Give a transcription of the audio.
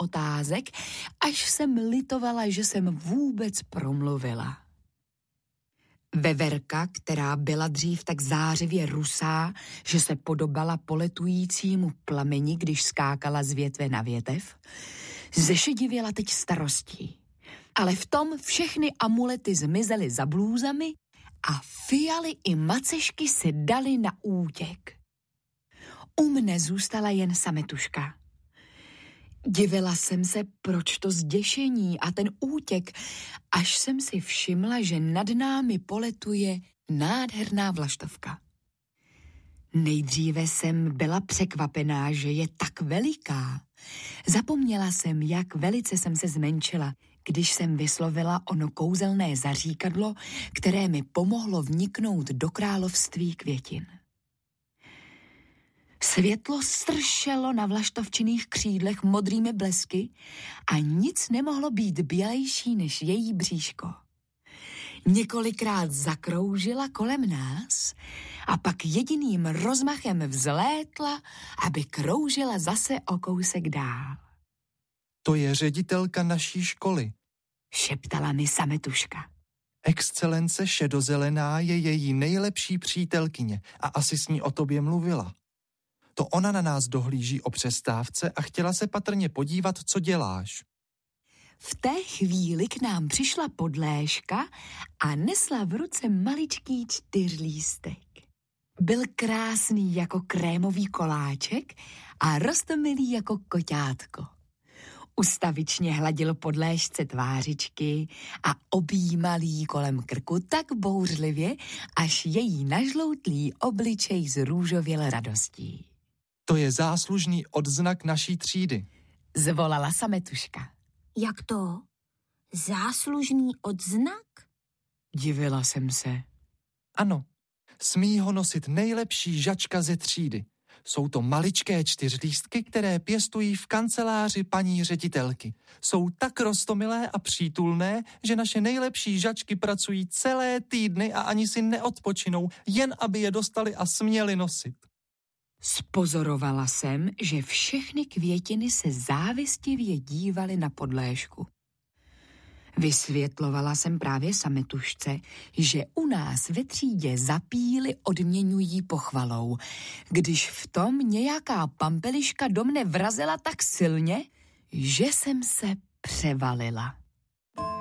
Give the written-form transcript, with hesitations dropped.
otázek, až jsem litovala, že jsem vůbec promluvila. Veverka, která byla dřív tak zářivě rusá, že se podobala poletujícímu plameni, když skákala z větve na větev, zešedivěla teď starostí. Ale v tom všechny amulety zmizely za blůzami a fialy i macešky se dali na útěk. U mne zůstala jen Sametuška. Divila jsem se, proč to zděšení a ten útěk, až jsem si všimla, že nad námi poletuje nádherná vlaštovka. Nejdříve jsem byla překvapená, že je tak veliká. Zapomněla jsem, jak velice jsem se zmenšila, když jsem vyslovila ono kouzelné zaříkadlo, které mi pomohlo vniknout do království květin. Světlo stršelo na vlaštovčinných křídlech modrými blesky a nic nemohlo být bělejší než její bříško. Několikrát zakroužila kolem nás a pak jediným rozmachem vzlétla, aby kroužila zase o kousek dál. To je ředitelka naší školy, šeptala mi Sametuška. Excelence šedozelená je její nejlepší přítelkyně a asi s ní o tobě mluvila. To ona na nás dohlíží o přestávce a chtěla se patrně podívat, co děláš. V té chvíli k nám přišla podléžka a nesla v ruce maličký 4lístek. Byl krásný jako krémový koláček a roztomilý jako koťátko. Ustavičně hladil podléžce tvářičky a objímal jí kolem krku tak bouřlivě, až její nažloutlý obličej zrůžověl radostí. To je záslužný odznak naší třídy, zvolala Sametuška. Jak to? Záslužný odznak? Divila jsem se. Ano, smí ho nosit nejlepší žačka ze třídy. Jsou to maličké 4lístky, které pěstují v kanceláři paní ředitelky. Jsou tak roztomilé a přítulné, že naše nejlepší žačky pracují celé týdny a ani si neodpočinou, jen aby je dostali a směli nosit. Spozorovala jsem, že všechny květiny se závistivě dívaly na podléžku. Vysvětlovala jsem právě Sametušce, že u nás ve třídě za píly odměňují pochvalou, když v tom nějaká pampeliška do mne vrazila tak silně, že jsem se převalila.